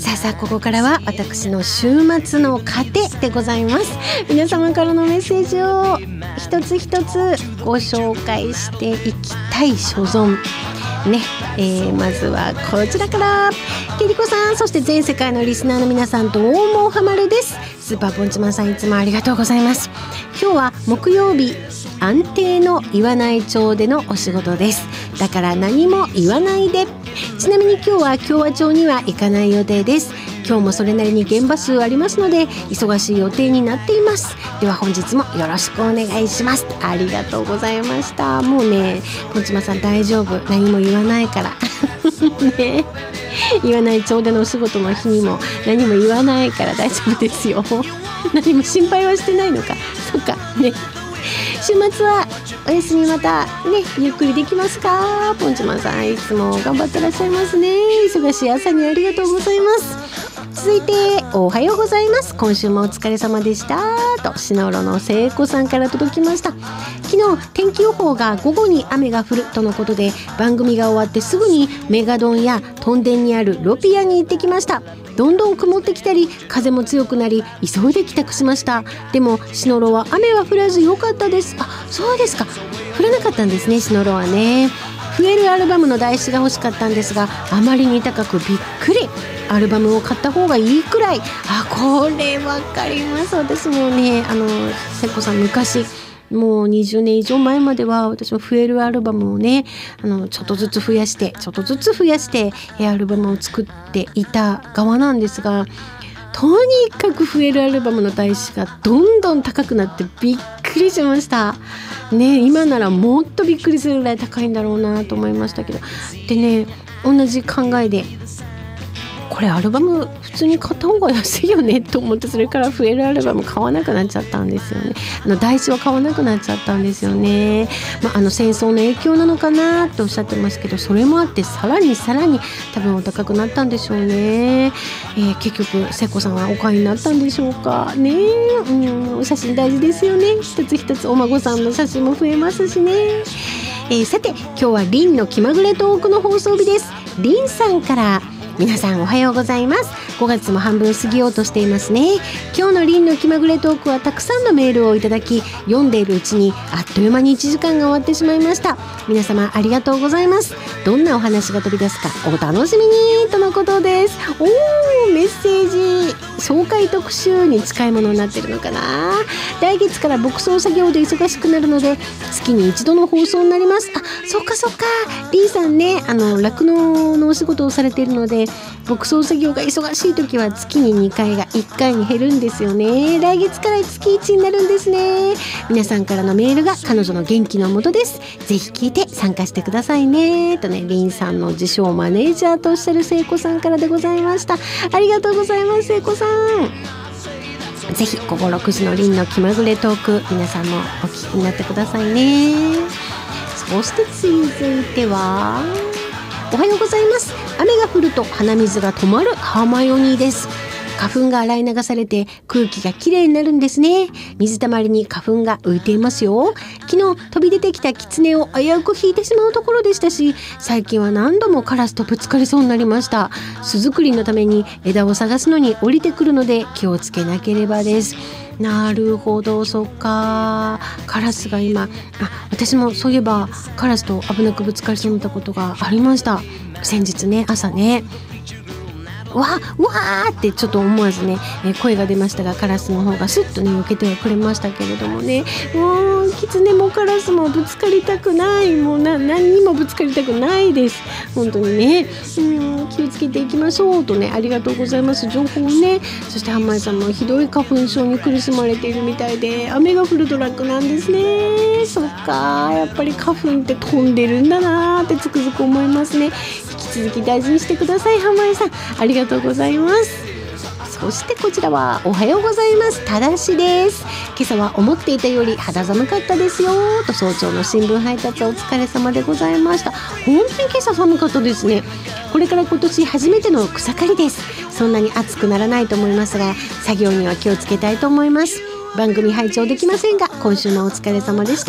さあここからは私の週末の糧でございます。皆様からのメッセージを一つ一つご紹介していきたい所存ね。まずはこちらから、ケリコさん、そして全世界のリスナーの皆さんと大もハマるです。スーパーポンチマンさん、いつもありがとうございます。今日は木曜日、安定の岩内町でのお仕事です。だから何も言わないで。ちなみに今日は共和町には行かない予定です。今日もそれなりに現場数ありますので忙しい予定になっています。では本日もよろしくお願いします。ありがとうございました。もうね、ポンチマさん大丈夫、何も言わないからね、岩内町でのお仕事の日にも何も言わないから大丈夫ですよ。何も心配はしてないのか。そうかね。週末はお休みまたね、ゆっくりできますか。ポンチマンさん、いつも頑張ってらっしゃいますね。忙しい朝にありがとうございます。続いて、おはようございます。今週もお疲れ様でしたと篠原の聖子さんから届きました。昨日天気予報が午後に雨が降るとのことで、番組が終わってすぐにメガドンやトンデンにあるロピアに行ってきました。どんどん曇ってきたり風も強くなり急いで帰宅しました。でも篠原は雨は降らず良かったです。あ、そうですか。降らなかったんですね、篠原はね。増えるアルバムの台紙が欲しかったんですが、あまりに高くびっくり。アルバムを買った方がいいくらい。あ、これわかります。私もね、聖子さん、昔もう20年以上前までは私も増えるアルバムをね、ちょっとずつ増やしてアルバムを作っていた側なんですが、とにかく増えるアルバムの台紙がどんどん高くなってびっくりしましたね。今ならもっとびっくりするぐらい高いんだろうなと思いましたけど、でね、同じ考えで、これアルバム普通に買った方が安いよねと思って、それから増えるアルバム買わなくなっちゃったんですよね。台紙は買わなくなっちゃったんですよね。戦争の影響なのかなとおっしゃってますけど、それもあってさらに多分お高くなったんでしょうね。結局聖子さんはお買いになったんでしょうかね。お写真大事ですよね。一つ一つお孫さんの写真も増えますしね。さて今日はリンの気まぐれトークの放送日です。リンさんから、皆さんおはようございます。5月も半分過ぎようとしていますね。今日のリンの気まぐれトークはたくさんのメールをいただき、読んでいるうちにあっという間に1時間が終わってしまいました。皆様ありがとうございます。どんなお話が飛び出すかお楽しみにとのことです。メッセージ紹介特集に近いものになってるのかな。来月から牧草作業で忙しくなるので月に一度の放送になります。あ、そっかリンさんね、酪農のお仕事をされているので、牧草作業が忙しい時は月に2回が1回に減るんですよね。来月から月1になるんですね。皆さんからのメールが彼女の元気のもとです。ぜひ聞いて参加してくださいねとね、リンさんの自称マネージャーとおっしゃる聖子さんからでございました。ありがとうございます、聖子さん。ぜひ午後6時のリンの気まぐれトーク、皆さんもお聞きになってくださいね。そして続いては、おはようございます。雨が降ると鼻水が止まるハーマイオニーです。花粉が洗い流されて空気がきれいになるんですね。水たまりに花粉が浮いていますよ。昨日飛び出てきたキツネを危うく引いてしまうところでしたし、最近は何度もカラスとぶつかりそうになりました。巣作りのために枝を探すのに降りてくるので気をつけなければです。なるほど、そっか。カラスが今、私もそういえばカラスと危なくぶつかりそうになったことがありました。先日ね、朝ね、わーってちょっと思わずね、声が出ましたが、カラスの方がスッとね避けてはくれましたけれどもね、もうキツネもカラスもぶつかりたくない、もう何にもぶつかりたくないです。本当にね、気をつけていきましょうとね、ありがとうございます情報をね。そしてハンマイさんもひどい花粉症に苦しまれているみたいで、雨が降ると楽なんですね。そっか、やっぱり花粉って飛んでるんだなってつくづく思いますね。引き続き大事にしてください、ハンマイさん。ありがとうございます。そしてこちらは、おはようございます、ただしです。今朝は思っていたより肌寒かったですよと、早朝の新聞配達お疲れ様でございました。本当に今朝寒かったですね。これから今年初めての草刈りです。そんなに暑くならないと思いますが、作業には気をつけたいと思います。番組拝聴できませんが、今週もお疲れ様でした。